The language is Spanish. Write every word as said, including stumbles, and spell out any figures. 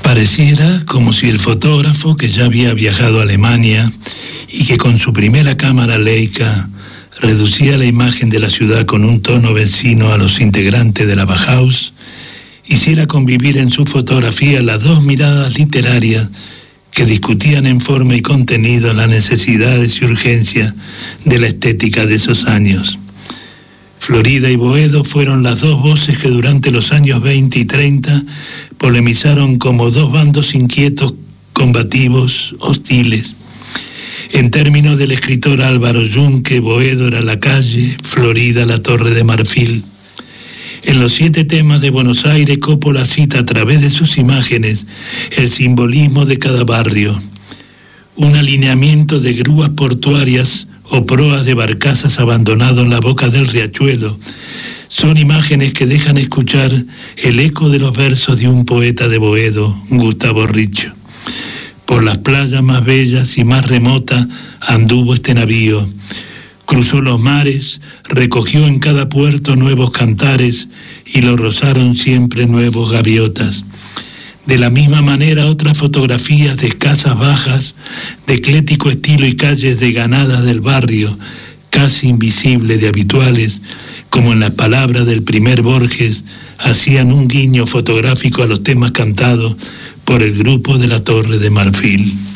Pareciera como si el fotógrafo, que ya había viajado a Alemania y que con su primera cámara Leica reducía la imagen de la ciudad con un tono vecino a los integrantes de la Bauhaus, hiciera convivir en su fotografía las dos miradas literarias que discutían en forma y contenido las necesidades y urgencias de la estética de esos años. Florida y Boedo fueron las dos voces que durante los años veinte y treinta polemizaron como dos bandos inquietos, combativos, hostiles. En términos del escritor Álvaro Yunque, Boedo era la calle, Florida la Torre de Marfil. En los siete temas de Buenos Aires, Coppola cita a través de sus imágenes el simbolismo de cada barrio. Un alineamiento de grúas portuarias o proas de barcazas abandonadas en la boca del riachuelo son imágenes que dejan escuchar el eco de los versos de un poeta de Boedo, Gustavo Richo. Por las playas más bellas y más remotas anduvo este navío. Cruzó los mares, recogió en cada puerto nuevos cantares y lo rozaron siempre nuevos gaviotas. De la misma manera, otras fotografías de casas bajas, de eclético estilo y calles desganadas del barrio, casi invisibles de habituales, como en las palabras del primer Borges, hacían un guiño fotográfico a los temas cantados por el grupo de la Torre de Marfil.